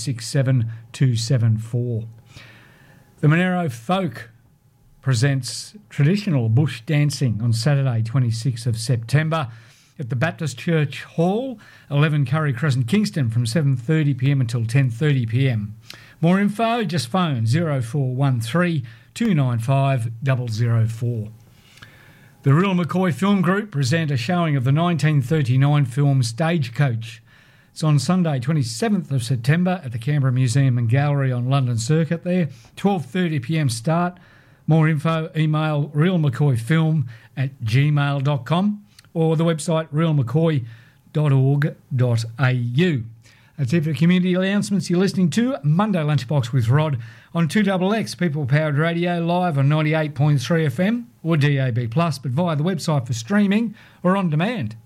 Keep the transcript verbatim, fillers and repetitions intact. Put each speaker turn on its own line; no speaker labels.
six seven two seven four. The Monero Folk presents traditional bush dancing on Saturday, twenty-sixth of September at the Baptist Church Hall, eleven Curry Crescent, Kingston, from seven thirty p m until ten thirty p m. More info, just phone zero four one three two nine five zero zero four. The Real McCoy Film Group present a showing of the nineteen thirty-nine film Stagecoach. It's on Sunday, twenty-seventh of September at the Canberra Museum and Gallery on London Circuit there. twelve thirty p m start. More info, email realmccoyfilm at gmail dot com or the website real mccoy dot org dot a u. That's it for community announcements. You're listening to Monday Lunchbox with Rod on two X X, people-powered radio, live on ninety-eight point three F M or D A B plus, but via the website for streaming or on demand